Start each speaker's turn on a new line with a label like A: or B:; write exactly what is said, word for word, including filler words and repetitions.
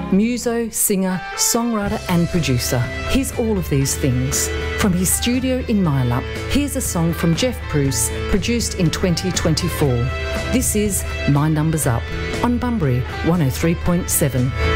A: Muso, singer, songwriter and producer. He's all of these things. From his studio in Mylap, here's a song from Jeff Bruce, produced in twenty twenty-four. This is My Number's Up on Bunbury one oh three point seven.